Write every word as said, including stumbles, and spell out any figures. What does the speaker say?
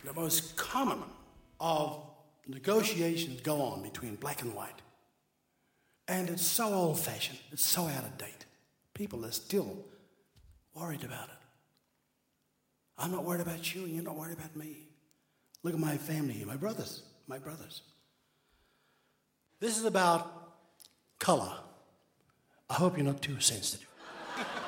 the most common of negotiations go on between black and white. And it's so old-fashioned, it's so out of date. People are still worried about it. I'm not worried about you, and you're not worried about me. Look at my family here, my brothers, my brothers. This is about color. I hope you're not too sensitive.